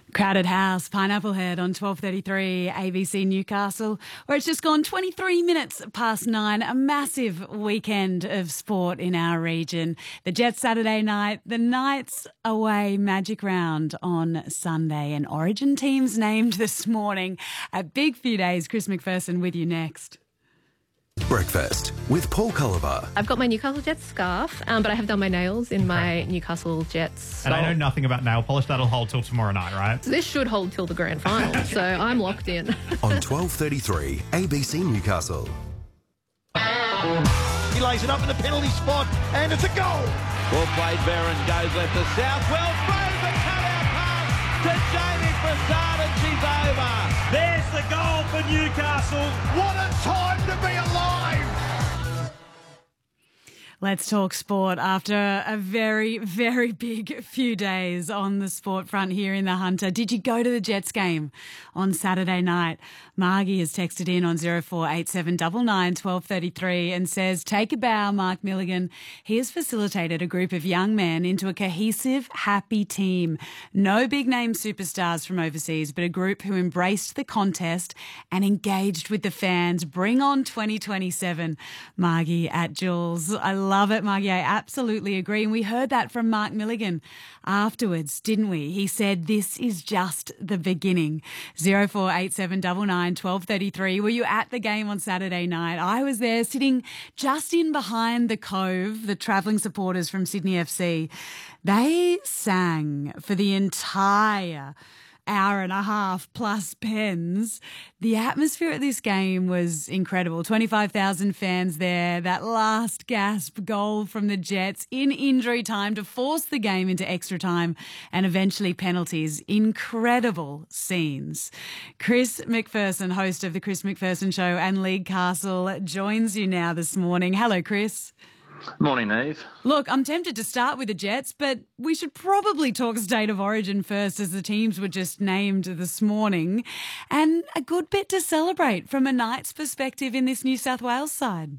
Crowded House, Pineapple Head on 12:33 ABC Newcastle, where it's just gone 23 minutes past 9. A massive weekend of sport in our region. The Jets Saturday night, the Knights away Magic Round on Sunday, and Origin teams named this morning. A big few days. Chris McPherson with you next. Breakfast with Paul Culliver. I've got my Newcastle Jets scarf, but I have done my nails in my Newcastle Jets. And I know nothing about nail polish. That'll hold till tomorrow night, right? So this should hold till the grand final, so I'm locked in. On 12:33 ABC Newcastle. He lays it up in the penalty spot, and it's a goal. Well played, Barron goes left to south. Well through the cutout pass to Jamie Prasad, and she's over. There's the goal for Newcastle. What a time to be alive! Let's talk sport after a very, very big few days on the sport front here in the Hunter. Did you go to the Jets game on Saturday night? Margie has texted in on 0487 99 1233 and says, take a bow, Mark Milligan. He has facilitated a group of young men into a cohesive, happy team. No big name superstars from overseas, but a group who embraced the contest and engaged with the fans. Bring on 2027, Margie at Jules. I love it, Margie. I absolutely agree. And we heard that from Mark Milligan afterwards, didn't we? He said, this is just the beginning. 0487 99 1233. Were you at the game on Saturday night? I was there sitting just in behind the Cove, the travelling supporters from Sydney FC. They sang for the entire hour and a half plus pens. The atmosphere at this game was incredible. 25,000 fans there. That last gasp goal from the Jets in injury time to force the game into extra time and eventually penalties. Incredible scenes. Chris McPherson, host of the Chris McPherson Show and League Castle, joins you now this morning. Hello, Chris. Morning, Eve. Look, I'm tempted to start with the Jets, but we should probably talk State of Origin first, as the teams were just named this morning, and a good bit to celebrate from a Knights perspective in this New South Wales side.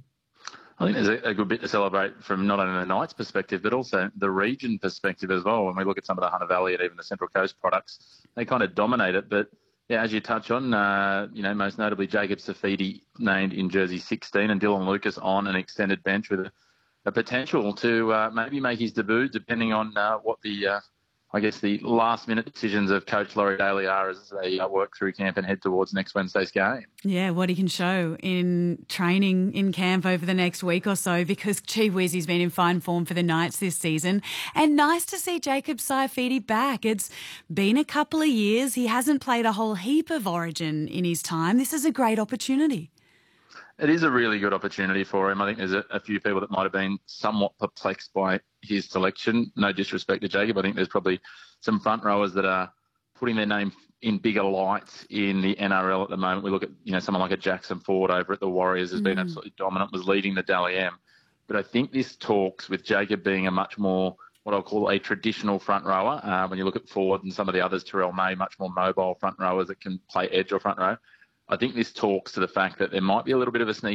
I think there's a good bit to celebrate from not only the Knights perspective, but also the region perspective as well. When we look at some of the Hunter Valley and even the Central Coast products, they kind of dominate it. But yeah, as you touch on, most notably Jacob Safidi named in jersey 16 and Dylan Lucas on an extended bench with a potential to maybe make his debut, depending on what the last-minute decisions of Coach Laurie Daly are as they work through camp and head towards next Wednesday's game. Yeah, what he can show in training in camp over the next week or so, because, gee whiz, he's been in fine form for the Knights this season. And nice to see Jacob Saifidi back. It's been a couple of years. He hasn't played a whole heap of Origin in his time. This is a great opportunity. It is a really good opportunity for him. I think there's a few people that might have been somewhat perplexed by his selection. No disrespect to Jacob. I think there's probably some front rowers that are putting their name in bigger lights in the NRL at the moment. We look at, someone like a Jackson Ford over at the Warriors has been absolutely dominant, was leading the Dally M. But I think this talks with Jacob being a much more, what I'll call a traditional front rower. When you look at Ford and some of the others, Terrell May, much more mobile front rowers that can play edge or front row. I think this talks to the fact that there might be a little bit of a sneak